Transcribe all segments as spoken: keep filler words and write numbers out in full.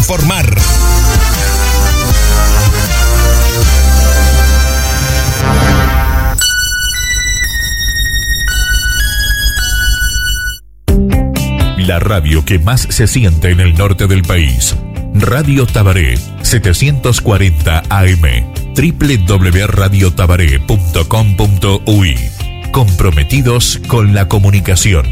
informar. La radio que más se siente en el norte del país. Radio Tabaré, setecientos cuarenta A M, doble u doble u doble u punto radio tabaré punto com punto u i. Comprometidos con la comunicación.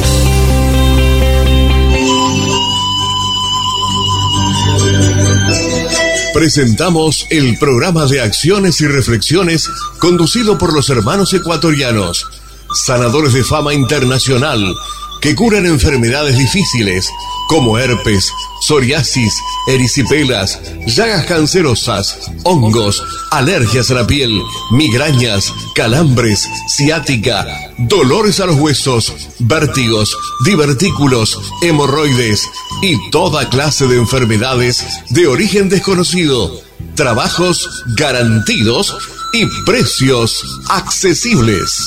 Presentamos el programa de acciones y reflexiones conducido por los hermanos ecuatorianos, sanadores de fama internacional, que curan enfermedades difíciles como herpes, psoriasis, erisipelas, llagas cancerosas, hongos, alergias a la piel, migrañas, calambres, ciática, dolores a los huesos, vértigos, divertículos, hemorroides y toda clase de enfermedades de origen desconocido. Trabajos garantidos y precios accesibles.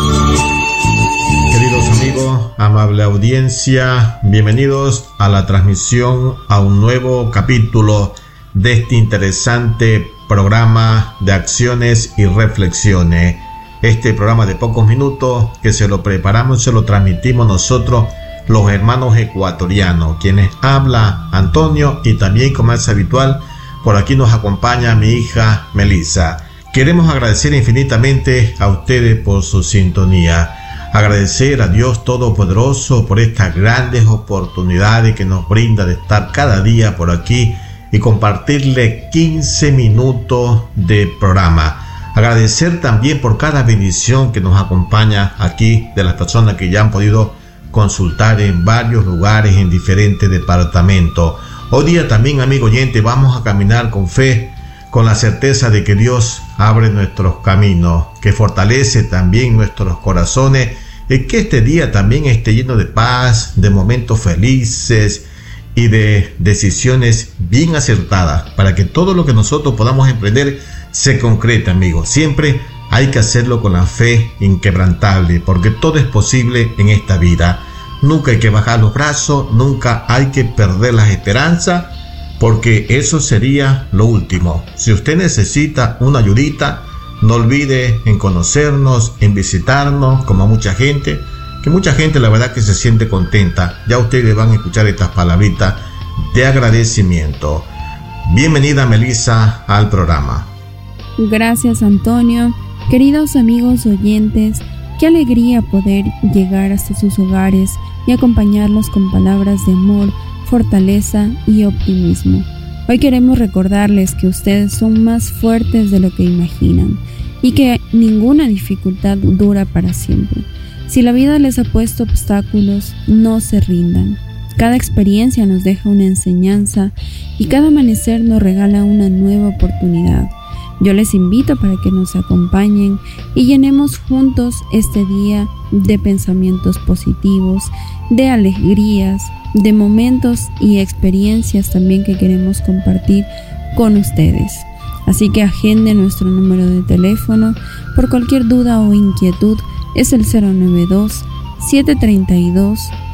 Queridos amigos, amable audiencia, bienvenidos a la transmisión a un nuevo capítulo de este interesante programa de acciones y reflexiones. Este programa de pocos minutos que se lo preparamos y se lo transmitimos nosotros, los hermanos ecuatorianos, quienes habla Antonio, y también, como es habitual, por aquí nos acompaña mi hija Melissa. Queremos agradecer infinitamente a ustedes por su sintonía. Agradecer a Dios Todopoderoso por estas grandes oportunidades que nos brinda de estar cada día por aquí y compartirle quince minutos de programa. Agradecer también por cada bendición que nos acompaña aquí, de las personas que ya han podido consultar en varios lugares, en diferentes departamentos. Hoy día también, amigo oyente, vamos a caminar con fe, con la certeza de que Dios abre nuestros caminos, que fortalece también nuestros corazones, y que este día también esté lleno de paz, de momentos felices y de decisiones bien acertadas, para que todo lo que nosotros podamos emprender se concrete, amigos. Siempre hay que hacerlo con la fe inquebrantable, porque todo es posible en esta vida. Nunca hay que bajar los brazos, nunca hay que perder las esperanzas, porque eso sería lo último. Si usted necesita una ayudita, no olvide en conocernos, en visitarnos, como mucha gente, que mucha gente la verdad que se siente contenta. Ya ustedes van a escuchar estas palabritas de agradecimiento. Bienvenida, Melissa, al programa. Gracias, Antonio. Queridos amigos oyentes, qué alegría poder llegar hasta sus hogares y acompañarlos con palabras de amor, fortaleza y optimismo. Hoy queremos recordarles que ustedes son más fuertes de lo que imaginan y que ninguna dificultad dura para siempre. Si la vida les ha puesto obstáculos, no se rindan. Cada experiencia nos deja una enseñanza y cada amanecer nos regala una nueva oportunidad. Yo les invito para que nos acompañen y llenemos juntos este día de pensamientos positivos, de alegrías, de momentos y experiencias también que queremos compartir con ustedes. Así que agenden nuestro número de teléfono. Por cualquier duda o inquietud es el cero nueve dos, siete tres dos,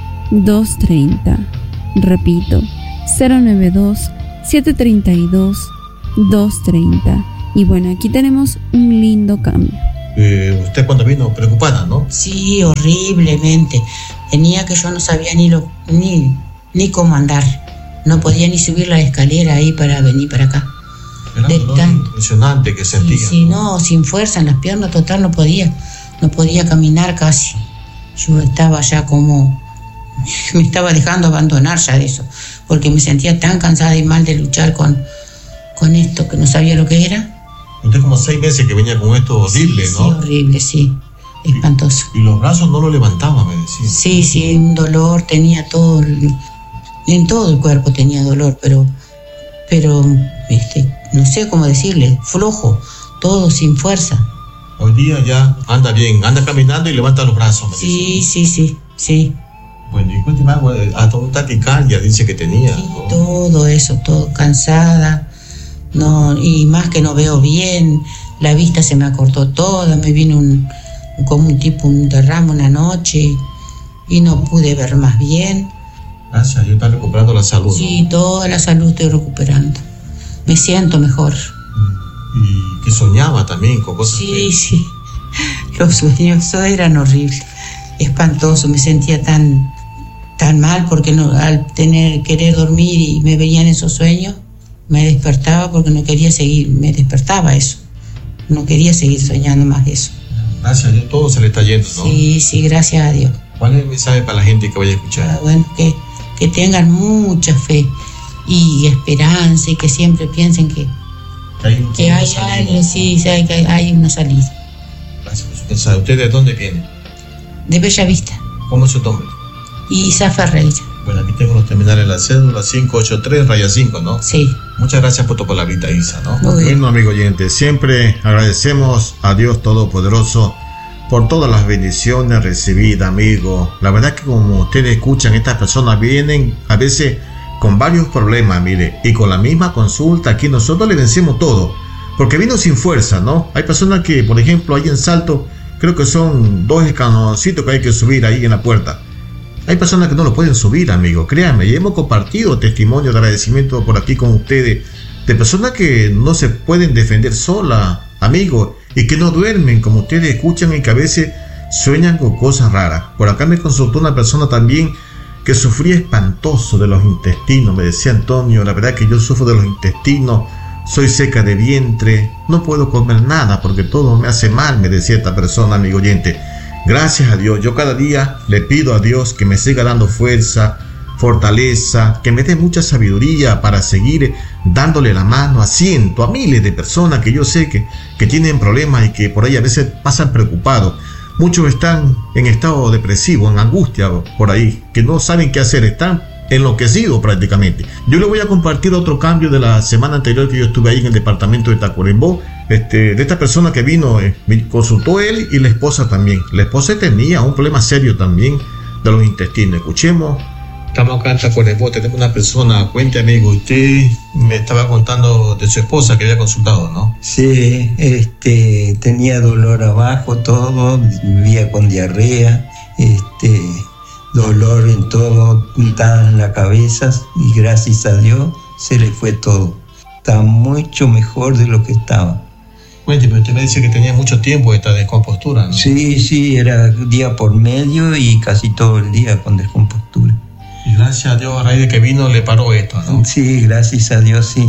dos tres cero. Repito, cero nueve dos, siete tres dos, dos tres cero. Y bueno, aquí tenemos un lindo cambio. Eh, usted cuando vino preocupada, ¿no? Sí, horriblemente. Tenía que yo no sabía ni lo ni ni cómo andar. No podía ni subir la escalera ahí para venir para acá. Era un dolor impresionante que sentía. Sí, sí, ¿no? no, sin fuerza en las piernas, total, no podía. No podía caminar casi. Yo estaba ya como... Me estaba dejando abandonar ya de eso. Porque me sentía tan cansada y mal de luchar con, con esto que no sabía lo que era. Usted como seis meses que venía con esto horrible, sí, ¿no? Sí, horrible, sí. Espantoso. Y, y los brazos no lo levantaban, me decía. Sí, sí, un dolor, tenía todo, el, en todo el cuerpo tenía dolor, pero, pero, este, no sé cómo decirle, flojo, todo sin fuerza. Hoy día ya anda bien, anda caminando y levanta los brazos, me Sí, dice. sí, sí, sí. Bueno, y cuénteme algo, hasta un taquicardia dice que tenía. Sí, ¿no? Todo eso, todo cansada. No, y más que no veo bien, la vista se me acortó toda, me vino un, como un tipo, un derrame una noche y no pude ver más bien. Gracias, Dios está recuperando la salud. Sí, ¿no? Toda la salud estoy recuperando. Me siento mejor. Y que soñaba también con cosas. Sí, que... sí. Los sueños eran horribles, espantosos. Me sentía tan, tan mal porque no, al tener querer dormir y me veían esos sueños, me despertaba porque no quería seguir. Me despertaba eso. No quería seguir soñando más eso. Gracias a Dios, todo se le está yendo, ¿no? Sí, sí, gracias a Dios. ¿Cuál es el mensaje para la gente que vaya a escuchar? Ah, bueno, que, que tengan mucha fe y esperanza y que siempre piensen que, que hay, que hay algo, sí, sí, hay, que hay una salida. Gracias por su mensaje. ¿Usted de dónde viene? De Bella Vista. ¿Cómo es su nombre? Isa Ferreira. Bueno, aquí tengo los terminales de la cédula cinco ocho tres raya cinco, ¿no? Sí. Muchas gracias por tu palabrita, Isa, ¿no? Muy bien. Bueno, amigo oyente, siempre agradecemos a Dios Todopoderoso por todas las bendiciones recibidas, amigo. La verdad que como ustedes escuchan, estas personas vienen a veces con varios problemas, mire, y con la misma consulta aquí nosotros le vencemos todo, porque vino sin fuerza, ¿no? Hay personas que, por ejemplo, ahí en Salto, creo que son dos escaloncitos que hay que subir ahí en la puerta. Hay personas que no lo pueden subir, amigo, créanme, y hemos compartido testimonios de agradecimiento por aquí con ustedes, de personas que no se pueden defender solas, amigos, y que no duermen, como ustedes escuchan, y que a veces sueñan con cosas raras. Por acá me consultó una persona también que sufría espantoso de los intestinos. Me decía: Antonio, la verdad que yo sufro de los intestinos, soy seca de vientre, no puedo comer nada porque todo me hace mal, me decía esta persona, amigo oyente. Gracias a Dios, yo cada día le pido a Dios que me siga dando fuerza, fortaleza, que me dé mucha sabiduría para seguir dándole la mano a cientos, a miles de personas que yo sé que, que tienen problemas y que por ahí a veces pasan preocupados. Muchos están en estado depresivo, en angustia por ahí, que no saben qué hacer, están enloquecidos prácticamente. Yo le voy a compartir otro cambio de la semana anterior que yo estuve ahí en el departamento de Tacuarembó, este, de esta persona que vino, eh, me consultó él y la esposa también. La esposa tenía un problema serio también de los intestinos. Escuchemos. Estamos acá en Tacuarembó, tenemos una persona, cuente amigo, usted me estaba contando de su esposa que había consultado, ¿no? Sí, este, tenía dolor abajo, todo, vivía con diarrea, este, dolor en todo, puntadas en la cabeza, y gracias a Dios se le fue todo. Está mucho mejor de lo que estaba. Cuente, pero usted me dice que tenía mucho tiempo esta descompostura, ¿no? Sí, sí, era día por medio y casi todo el día con descompostura. Y gracias a Dios, a raíz de que vino, le paró esto, ¿no? Sí, gracias a Dios, sí.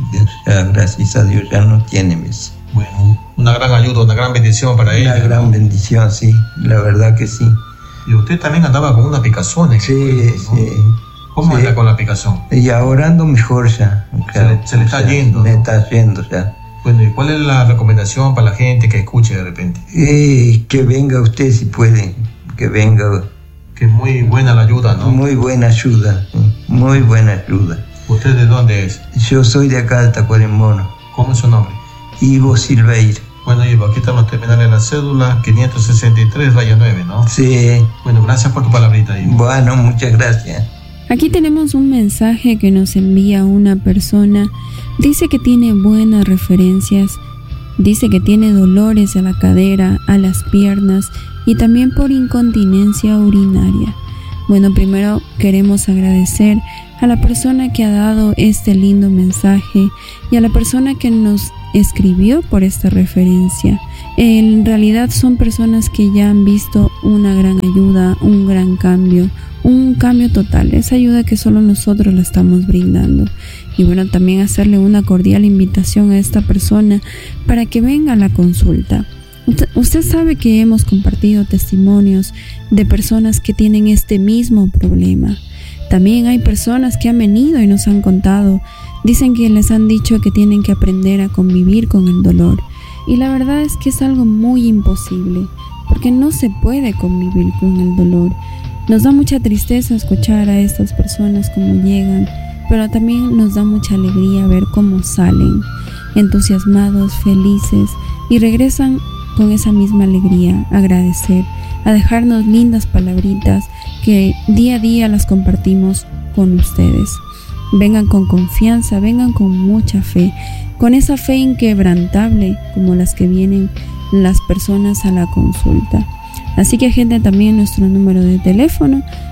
Ya, gracias a Dios ya no tiene mes. Bueno, una gran ayuda, una gran bendición para ella. Una gran ¿no? bendición, sí, la verdad que sí. Y usted también andaba con una picazón, ¿eh? Sí, ¿no? sí. ¿Cómo sí. anda con la picazón? Y ahora ando mejor ya. Se le, se le está yendo, ¿no? Me está yendo ya. Bueno, ¿y cuál es la recomendación para la gente que escuche de repente? Eh, que venga usted si puede, que venga. Que es muy buena la ayuda, ¿no? Muy buena ayuda, muy buena ayuda. ¿Usted de dónde es? Yo soy de acá, de Tacuarembó. ¿Cómo es su nombre? Ivo Silveira. Bueno, Ivo, aquí están los terminales de la cédula, quinientos sesenta y tres, raya nueve, ¿no? Sí. Bueno, gracias por tu palabrita, Ivo. Bueno, muchas gracias. Aquí tenemos un mensaje que nos envía una persona. Dice que tiene buenas referencias. Dice que tiene dolores a la cadera, a las piernas y también por incontinencia urinaria. Bueno, primero queremos agradecer a la persona que ha dado este lindo mensaje y a la persona que nos escribió por esta referencia. En realidad son personas que ya han visto una gran ayuda, un gran cambio, un cambio total, esa ayuda que solo nosotros la estamos brindando. Y bueno, también hacerle una cordial invitación a esta persona para que venga a la consulta. Usted, usted sabe que hemos compartido testimonios de personas que tienen este mismo problema. También hay personas que han venido y nos han contado, dicen que les han dicho que tienen que aprender a convivir con el dolor. Y la verdad es que es algo muy imposible, porque no se puede convivir con el dolor. Nos da mucha tristeza escuchar a estas personas cómo llegan, pero también nos da mucha alegría ver cómo salen, entusiasmados, felices, y regresan con esa misma alegría, a agradecer, a dejarnos lindas palabritas que día a día las compartimos con ustedes. Vengan con confianza, vengan con mucha fe, con esa fe inquebrantable como las que vienen las personas a la consulta. Así que agenden también nuestro número de teléfono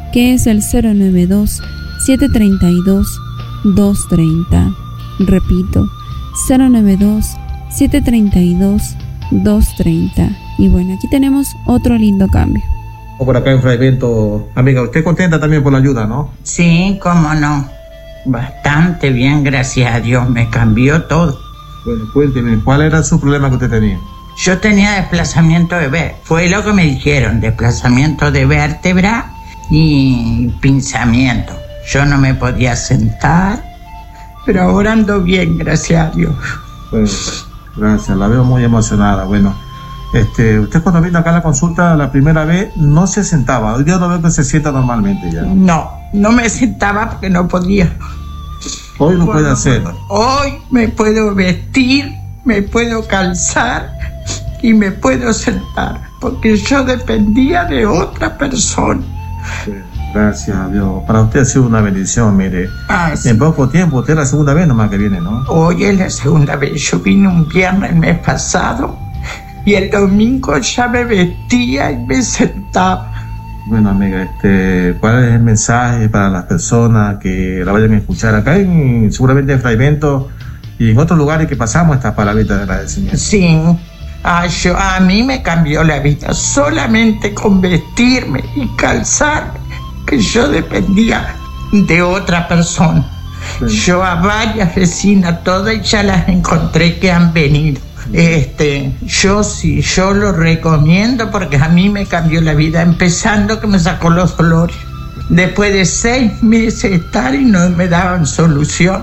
que es el cero nueve dos, siete tres dos, dos tres cero. Repito, cero nueve dos, siete tres dos, dos tres cero. Y bueno, aquí tenemos otro lindo cambio. Por acá en Fraivento, amiga, ¿usted contenta también por la ayuda, no? Sí, cómo no. Bastante bien, gracias a Dios, me cambió todo. Bueno, cuénteme, ¿cuál era su problema que usted tenía? Yo tenía desplazamiento de vértebra, fue lo que me dijeron, desplazamiento de vértebra y pinzamiento. Yo no me podía sentar, pero ahora ando bien, gracias a Dios. Bueno, gracias, la veo muy emocionada. Bueno, este, usted cuando vino acá a la consulta la primera vez no se sentaba, hoy día no veo que se sienta normalmente ya. No, no me sentaba porque no podía. Hoy lo puede hacer. Hoy me puedo vestir, me puedo calzar y me puedo sentar, porque yo dependía de otra persona. Sí, gracias a Dios. Para usted ha sido una bendición, mire. Ah, sí. En poco tiempo, usted es la segunda vez nomás que viene, ¿no? Hoy es la segunda vez. Yo vine un viernes el mes pasado y el domingo ya me vestía y me sentaba. Bueno, amiga, este, ¿cuál es el mensaje para las personas que la vayan a escuchar acá en, seguramente en Fraivento y en otros lugares que pasamos estas palabritas de agradecimiento? Sí. Ah, yo, a mí me cambió la vida solamente con vestirme y calzarme, que yo dependía de otra persona. Sí. Yo a varias vecinas, todas ya las encontré que han venido. Este, yo sí, yo lo recomiendo porque a mí me cambió la vida, empezando que me sacó los dolores. Después de seis meses de estar y no me daban solución,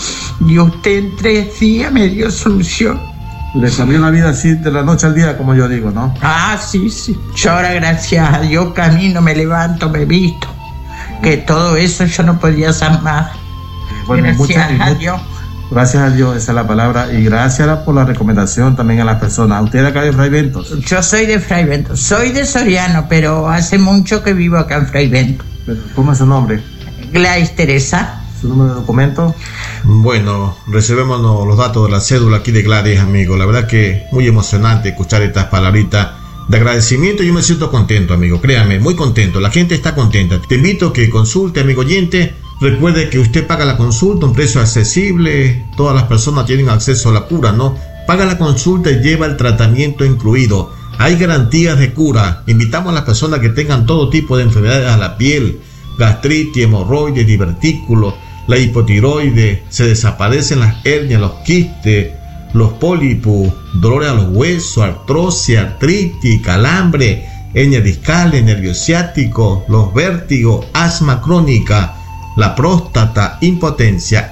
y usted en tres días me dio solución. Le cambió la vida así de la noche al día, como yo digo, ¿no? Ah, sí, sí. Yo ahora, gracias a Dios, camino, me levanto, me visto. Que todo eso yo no podía hacer nada. Bueno, gracias muchas, a Dios. Gracias a Dios, esa es la palabra. Y gracias por la recomendación también a las personas. ¿Usted acá de Fraivento? Yo soy de Fraivento. Soy de Soriano, pero hace mucho que vivo acá en Fraivento. ¿Cómo es su nombre? Gladys Teresa. ¿Su número de documento? Bueno, reservémonos los datos de la cédula aquí de Gladys, amigo. La verdad que muy emocionante escuchar estas palabritas de agradecimiento. Yo me siento contento, amigo, créame, muy contento. La gente está contenta. Te invito a que consulte, amigo oyente. Recuerde que usted paga la consulta, un precio accesible. Todas las personas tienen acceso a la cura, ¿no? Paga la consulta y lleva el tratamiento incluido. Hay garantías de cura. Invitamos a las personas que tengan todo tipo de enfermedades a la piel, gastritis, hemorroides, divertículos, la hipotiroides, se desaparecen las hernias, los quistes, los pólipos, dolores a los huesos, artrosis, artritis, calambre, hernias discales, nervio ciático, los vértigos, asma crónica, la próstata, impotencia,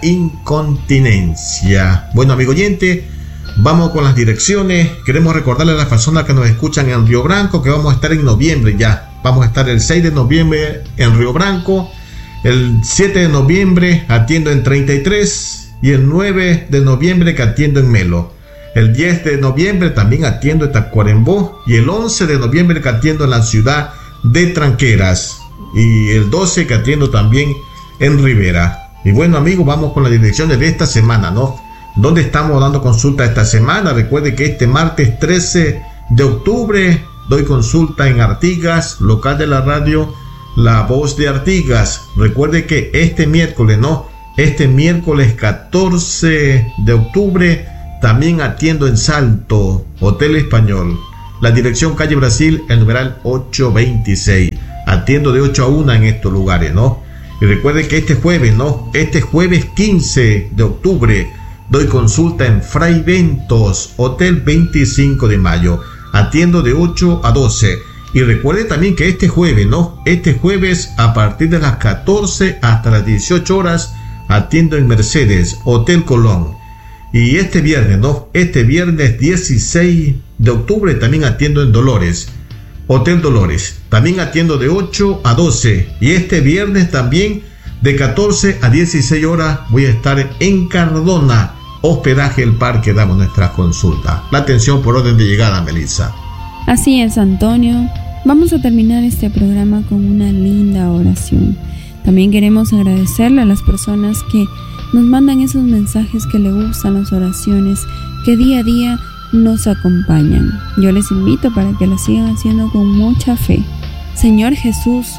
incontinencia. Bueno, amigo oyente, vamos con las direcciones. Queremos recordarle a las personas que nos escuchan en Río Branco que vamos a estar en noviembre ya. Vamos a estar el seis de noviembre en Río Branco. El siete de noviembre atiendo en treinta y tres y el nueve de noviembre que atiendo en Melo. El diez de noviembre también atiendo en Tacuarembó y el once de noviembre que atiendo en la ciudad de Tranqueras y el doce que atiendo también en Rivera. Y bueno, amigos, vamos con las direcciones de esta semana, ¿no? ¿Dónde estamos dando consulta esta semana? Recuerde que este martes trece de octubre doy consulta en Artigas, local de la radio La Voz de Artigas. Recuerde que este miércoles, no, este miércoles catorce de octubre también atiendo en Salto, Hotel Español. La dirección calle Brasil, el numeral ochocientos veintiséis. Atiendo de ocho a una en estos lugares, ¿no? Y recuerde que este jueves, ¿no? Este jueves quince de octubre doy consulta en Fraiventos, Hotel veinticinco de mayo. Atiendo de ocho a doce. Y recuerde también que este jueves, ¿no? Este jueves a partir de las catorce hasta las dieciocho horas atiendo en Mercedes, Hotel Colón. Y este viernes, ¿no? Este viernes dieciséis de octubre también atiendo en Dolores, Hotel Dolores. También atiendo de ocho a doce. Y este viernes también de catorce a dieciséis horas voy a estar en Cardona, hospedaje El Parque, damos nuestras consultas. La atención por orden de llegada, Melissa. Así es, Antonio. Vamos a terminar este programa con una linda oración. También queremos agradecerle a las personas que nos mandan esos mensajes que le gustan las oraciones, que día a día nos acompañan. Yo les invito para que lo sigan haciendo con mucha fe. Señor Jesús,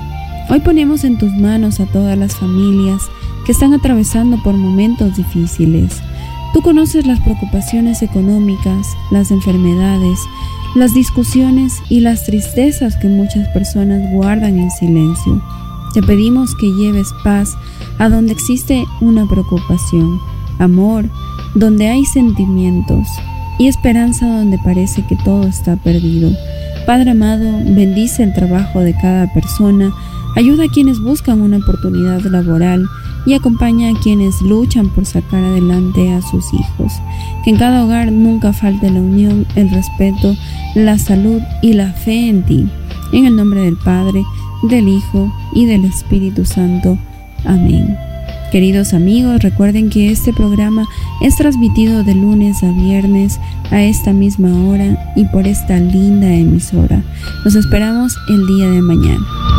Hoy ponemos en tus manos a todas las familias que están atravesando por momentos difíciles. Tú conoces las preocupaciones económicas, las enfermedades, las discusiones y las tristezas que muchas personas guardan en silencio. Te pedimos que lleves paz a donde existe una preocupación, amor donde hay sentimientos y esperanza donde parece que todo está perdido. Padre amado, bendice el trabajo de cada persona, ayuda a quienes buscan una oportunidad laboral y acompaña a quienes luchan por sacar adelante a sus hijos. Que en cada hogar nunca falte la unión, el respeto, la salud y la fe en ti. En el nombre del Padre, del Hijo y del Espíritu Santo. Amén. Queridos amigos, recuerden que este programa es transmitido de lunes a viernes a esta misma hora y por esta linda emisora. Los esperamos el día de mañana.